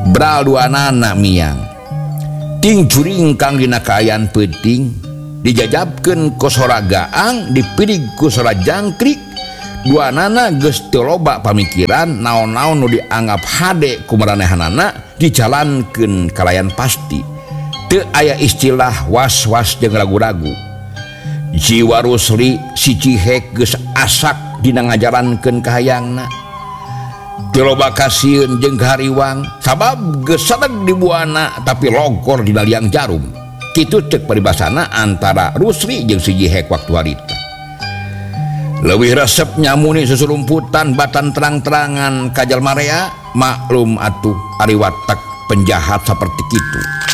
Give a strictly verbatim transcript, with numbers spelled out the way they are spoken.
Bral dua anak miang ting curing kang dina kaayaan penting dijajabkeun ku sora gaang dipirig ku sora jangkrik dua nana geus teu loba pamikiran naon-naon nu dianggap hade ku maranehanana dijalankeun kalayan pasti teu aya istilah was-was jeung ragu-ragu. Jiwa Rusli si Cihek geus asak dina ngajarankeun kahayangna teu loba kasieun jeung kahariwang sabab geus sadeg di buana tapi logor dina liang jarum kitu cek paribasana antara Rusli jeung si Cihek waktu harita. Leuwih resep nyamuni susurumputan batan terang-terangan kajal marea maklum atuh ari watak penjahat saperti kitu.